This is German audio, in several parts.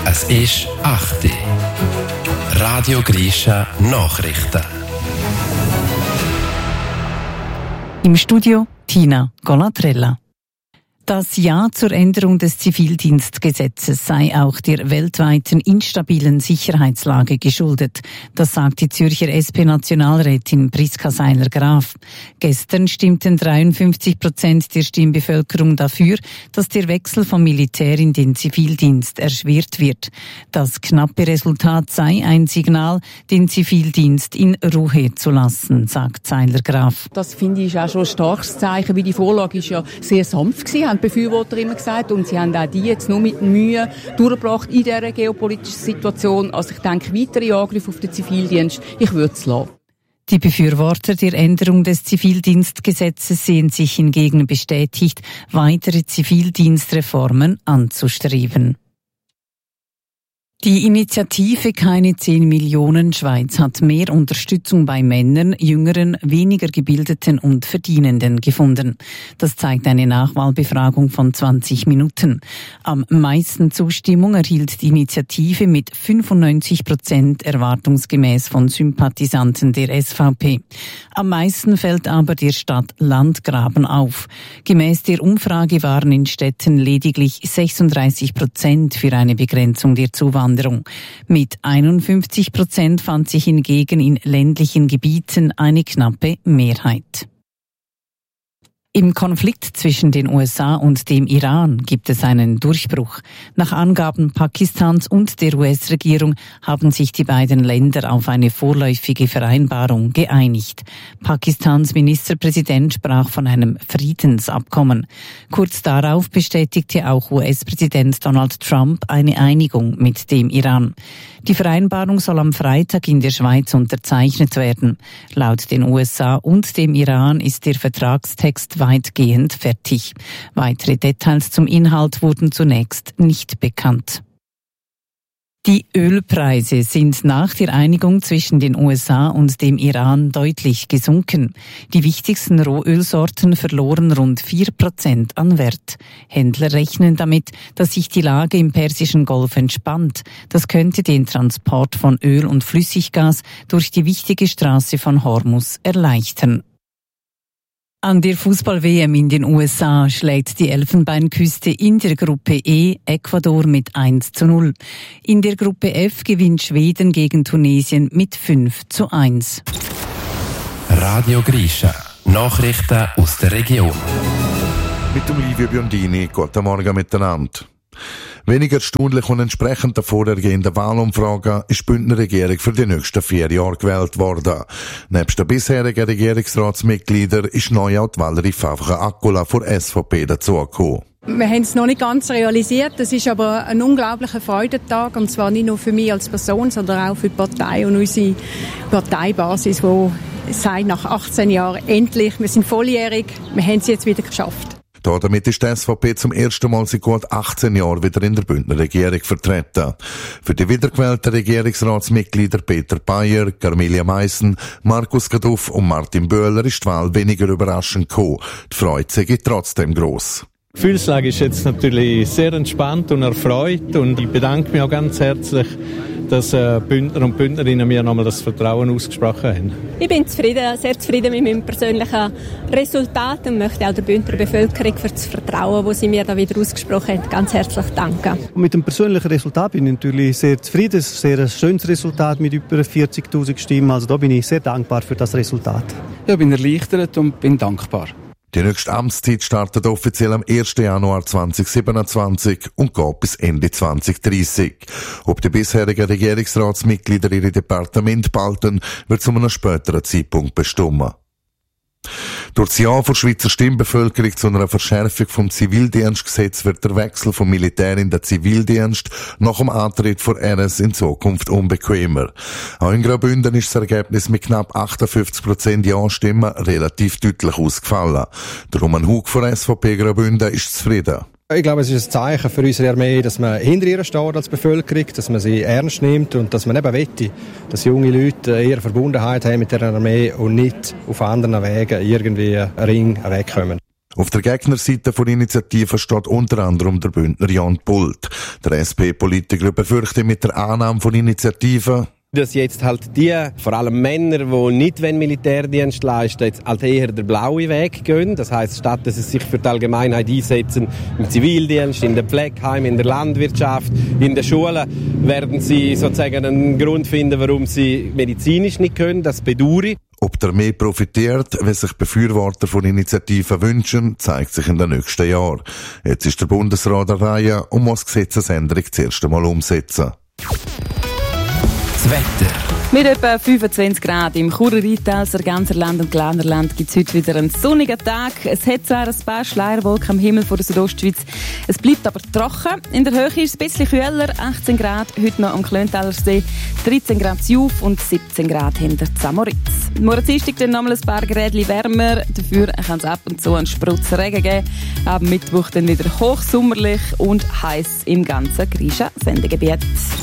Es ist 8 Uhr. Radio Grisha Nachrichten. Im Studio Tina Golatrella. Das Ja zur Änderung des Zivildienstgesetzes sei auch der weltweiten instabilen Sicherheitslage geschuldet. Das sagt die Zürcher SP-Nationalrätin Priska Seiler-Graf. Gestern stimmten 53% der Stimmbevölkerung dafür, dass der Wechsel vom Militär in den Zivildienst erschwert wird. Das knappe Resultat sei ein Signal, den Zivildienst in Ruhe zu lassen, sagt Seiler-Graf. Das finde ich auch schon ein starkes Zeichen, weil die Vorlage ist ja sehr sanft gewesen, die Befürworter immer gesagt, und sie haben auch die jetzt nur mit Mühe durchgebracht in dieser geopolitischen Situation. Also ich denke, weitere Angriffe auf den Zivildienst, ich würde es lassen. Die Befürworter der Änderung des Zivildienstgesetzes sehen sich hingegen bestätigt, weitere Zivildienstreformen anzustreben. Die Initiative Keine 10 Millionen Schweiz hat mehr Unterstützung bei Männern, Jüngeren, weniger Gebildeten und Verdienenden gefunden. Das zeigt eine Nachwahlbefragung von 20 Minuten. Am meisten Zustimmung erhielt die Initiative mit 95% erwartungsgemäß von Sympathisanten der SVP. Am meisten fällt aber der Stadt Landgraben auf. Gemäß der Umfrage waren in Städten lediglich 36% für eine Begrenzung der Zuwanderung. Mit 51% fand sich hingegen in ländlichen Gebieten eine knappe Mehrheit. Im Konflikt zwischen den USA und dem Iran gibt es einen Durchbruch. Nach Angaben Pakistans und der US-Regierung haben sich die beiden Länder auf eine vorläufige Vereinbarung geeinigt. Pakistans Ministerpräsident sprach von einem Friedensabkommen. Kurz darauf bestätigte auch US-Präsident Donald Trump eine Einigung mit dem Iran. Die Vereinbarung soll am Freitag in der Schweiz unterzeichnet werden. Laut den USA und dem Iran ist der Vertragstext weitgehend fertig. Weitere Details zum Inhalt wurden zunächst nicht bekannt. Die Ölpreise sind nach der Einigung zwischen den USA und dem Iran deutlich gesunken. Die wichtigsten Rohölsorten verloren rund 4% an Wert. Händler rechnen damit, dass sich die Lage im Persischen Golf entspannt. Das könnte den Transport von Öl und Flüssiggas durch die wichtige Straße von Hormuz erleichtern. An der Fußball-WM in den USA schlägt die Elfenbeinküste in der Gruppe E Ecuador mit 1:0. In der Gruppe F gewinnt Schweden gegen Tunesien mit 5:1. Radio Grisha Nachrichten aus der Region. Mit dem Livio Biondini, guten Morgen miteinander. Weniger erstaunlich und entsprechend der vorhergehenden Wahlumfrage ist die Bündner Regierung für die nächsten 4 Jahre gewählt worden. Nebst den bisherigen Regierungsratsmitgliedern ist neu auch die Valerie Favre-Akula von SVP dazugekommen. Wir haben es noch nicht ganz realisiert. Es ist aber ein unglaublicher Freudentag, und zwar nicht nur für mich als Person, sondern auch für die Partei und unsere Parteibasis, die sagt, nach 18 Jahren endlich, wir sind volljährig, wir haben es jetzt wieder geschafft. Damit ist die SVP zum ersten Mal seit gut 18 Jahren wieder in der Bündner Regierung vertreten. Für die wiedergewählten Regierungsratsmitglieder Peter Bayer, Carmelia Meissen, Markus Gaduff und Martin Böhler ist die Wahl weniger überraschend gekommen. Die Freude sei trotzdem gross. Die Gefühlslage ist jetzt natürlich sehr entspannt und erfreut, und ich bedanke mich auch ganz herzlich, dass Bündner und Bündnerinnen mir nochmal das Vertrauen ausgesprochen haben. Ich bin sehr zufrieden mit meinem persönlichen Resultat und möchte auch der Bündner Bevölkerung für das Vertrauen, das sie mir da wieder ausgesprochen haben, ganz herzlich danken. Und mit dem persönlichen Resultat bin ich natürlich sehr zufrieden. Es ist ein sehr schönes Resultat mit über 40'000 Stimmen. Also da bin ich sehr dankbar für das Resultat. Ja, ich bin erleichtert und bin dankbar. Die nächste Amtszeit startet offiziell am 1. Januar 2027 und geht bis Ende 2030. Ob die bisherigen Regierungsratsmitglieder ihre Departement behalten, wird zu einem späteren Zeitpunkt bestimmen. Durch das Ja der Schweizer Stimmbevölkerung zu einer Verschärfung vom Zivildienstgesetz wird der Wechsel vom Militär in den Zivildienst nach dem Antritt von RS in Zukunft unbequemer. Auch in Graubünden ist das Ergebnis mit knapp 58% Ja-Stimmen relativ deutlich ausgefallen. Der Roman Hug von SVP Graubünden ist zufrieden. Ich glaube, es ist ein Zeichen für unsere Armee, dass man hinter ihr steht als Bevölkerung, dass man sie ernst nimmt und dass man eben wette, dass junge Leute eher Verbundenheit haben mit der Armee und nicht auf anderen Wegen irgendwie einen Ring wegkommen. Auf der Gegnerseite von Initiativen steht unter anderem der Bündner Jan Pult. Der SP-Politiker befürchtet mit der Annahme von Initiativen, dass jetzt halt die, vor allem Männer, die nicht Militärdienst leisten, jetzt halt eher den blauen Weg gehen. Das heisst, statt dass sie sich für die Allgemeinheit einsetzen, im Zivildienst, in den Pflegeheimen, in der Landwirtschaft, in den Schulen, werden sie sozusagen einen Grund finden, warum sie medizinisch nicht können. Das bedauere ich. Ob der mehr profitiert, wenn sich Befürworter von Initiativen wünschen, zeigt sich in den nächsten Jahren. Jetzt ist der Bundesrat an der Reihe und muss die Gesetzesänderung das erste Mal umsetzen. Das Wetter. Mit etwa 25 Grad im Churer Rheintal, Sarganserland und Glarnerland gibt es heute wieder einen sonnigen Tag. Es hat zwar ein paar Schleierwolken am Himmel vor der Südostschweiz, es bleibt aber trocken. In der Höhe ist es ein bisschen kühler, 18 Grad heute noch am Klöntaler See, 13 Grad Juf und 17 Grad hinter Zamoritz. Morgen Dienstag dann nochmal ein paar Grädchen wärmer, dafür kann es ab und zu einen Sprutz Regen geben. Ab Mittwoch dann wieder hochsommerlich und heiß im ganzen Griechen Sendegebiet.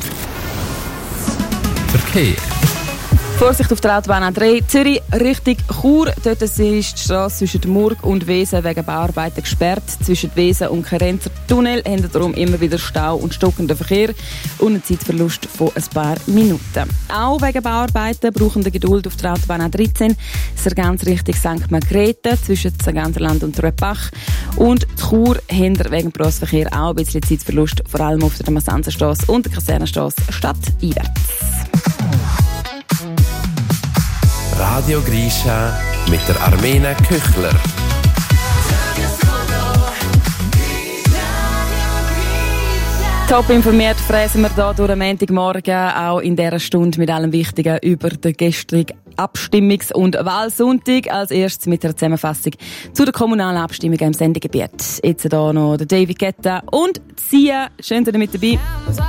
Verkehr. Vorsicht auf der Autobahn A3 Zürich Richtung Chur. Dort ist die Strasse zwischen Murg und Wesen wegen Bauarbeiten gesperrt. Zwischen Wesen und Kerenzer Tunnel haben darum immer wieder Stau und stockenden Verkehr und einen Zeitverlust von ein paar Minuten. Auch wegen Bauarbeiten brauchen wir Geduld auf der Autobahn A13 Sargans Richtung St. Margrethe zwischen Sarganserland und Tröpach. Und die Chur haben wegen Berufsverkehr auch ein bisschen Zeitverlust, vor allem auf der Massanserstrasse und der Kasernenstrasse stadteinwärts. Radio Grisha mit der Armena Köchler. Top informiert fräsen wir hier durch den Montagmorgen, auch in dieser Stunde mit allem Wichtigen über den gestrigen Abstimmungs- und Wahlsonntag. Als erstes mit einer Zusammenfassung zu den kommunalen Abstimmungen im Sendegebiet. Jetzt hier noch der David Guetta und Sia. Schön, dass ihr mit dabei.